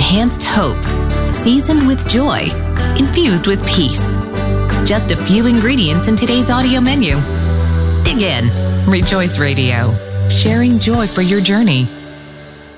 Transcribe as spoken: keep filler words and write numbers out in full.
enhanced hope, seasoned with joy, infused with peace. Just a few ingredients in today's audio menu. Dig in. Rejoice Radio, sharing joy for your journey.